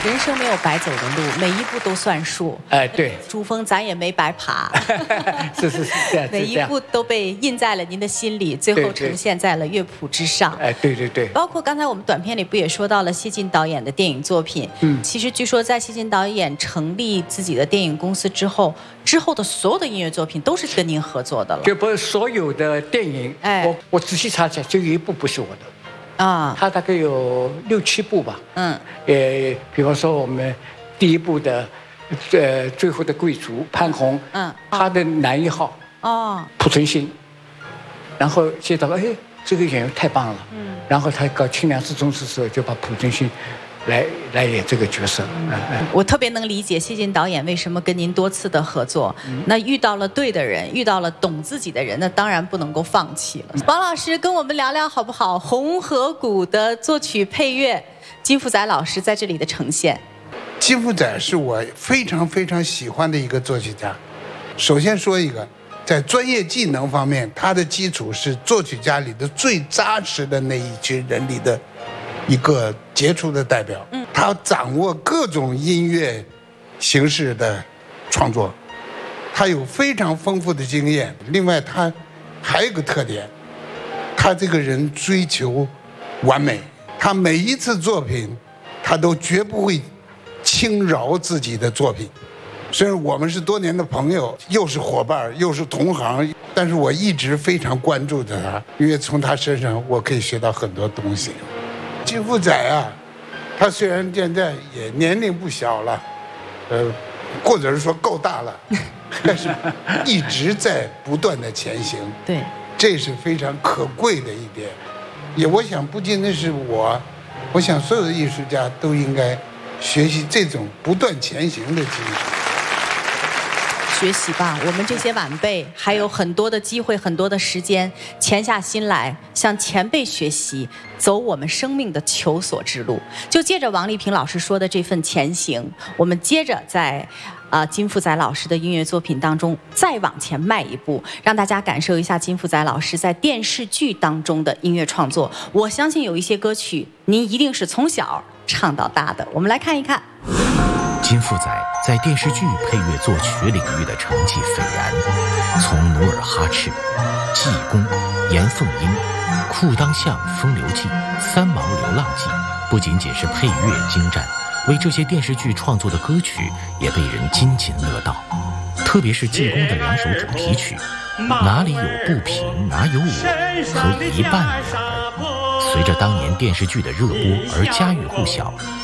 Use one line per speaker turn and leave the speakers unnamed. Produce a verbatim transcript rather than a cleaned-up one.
人生没有白走的路，每一步都算数。
哎，对，
珠峰咱也没白爬，
是是是这样，
每一步都被印在了您的心里，最后呈现在了乐谱之上。
哎，对对对。
包括刚才我们短片里不也说到了谢晋导演的电影作品？嗯，其实据说在谢晋导演成立自己的电影公司之后，之后的所有的音乐作品都是跟您合作的了。
就不是所有的电影，哎，我我仔细查查，就有一部不是我的。啊，他大概有六七部吧。嗯，呃，比方说我们第一部的，呃，最后的贵族潘虹，嗯，他的男一号，哦，濮存昕，然后接到哎，这个演员太棒了，嗯，然后他搞清凉寺宗师的时候，就把濮存昕来来演这个角色。嗯嗯，
我特别能理解谢晋导演为什么跟您多次的合作。嗯，那遇到了对的人，遇到了懂自己的人，那当然不能够放弃了。王老师跟我们聊聊好不好？《红河谷》的作曲配乐，金福仔老师在这里的呈现。
金福仔是我非常非常喜欢的一个作曲家。首先说一个，在专业技能方面，他的基础是作曲家里的最扎实的那一群人里的一个杰出的代表。嗯，他掌握各种音乐形式的创作，他有非常丰富的经验。另外，他还有一个特点，他这个人追求完美。他每一次作品，他都绝不会轻饶自己的作品。虽然我们是多年的朋友，又是伙伴，又是同行，但是我一直非常关注着他，因为从他身上我可以学到很多东西。金福仔啊，他虽然现在也年龄不小了，呃，或者是说够大了，但是一直在不断的前行。
对，
这是非常可贵的一点。也我想不仅仅是我，我想所有的艺术家都应该学习这种不断前行的精神。
学习吧，我们这些晚辈还有很多的机会，很多的时间，潜下心来向前辈学习，走我们生命的求索之路。就借着王丽萍老师说的这份前行，我们接着在啊、呃、金福仔老师的音乐作品当中再往前迈一步，让大家感受一下金福仔老师在电视剧当中的音乐创作。我相信有一些歌曲您一定是从小唱到大的，我们来看一看。
金福仔在电视剧配乐作曲领域的成绩斐然，从《努尔哈赤》《济公》《严凤英》《裤裆巷风流记》《三毛流浪记》，不仅仅是配乐精湛，为这些电视剧创作的歌曲也被人津津乐道。特别是济公的两首主题曲《哪里有不平哪有我》和《一半女儿》，随着当年电视剧的热播而家喻户晓。